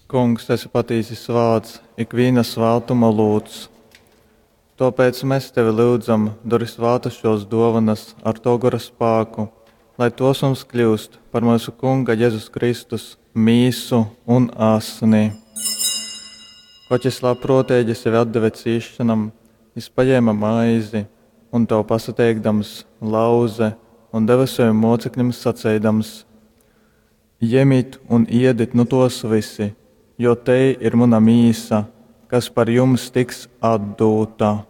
Kungs, esi patīsis vārds, ikviena svētuma lūdz. Tāpēc mēs tevi lūdzam, dari svētas šos dāvanas ar to gara spēku, lai tos mums kļūst par mūsu Kunga Jēzus Kristus mīsu un asni. Koķis labprātīgi sevi atdeva cīšanam, viņš paņēma maizi un to pasateikdams lauze un deva saviem mocekļiem sacēdams: Ņemiet un ēdiet no tos visi, jo te ir mana mīsa, kas par jums tiks atdota.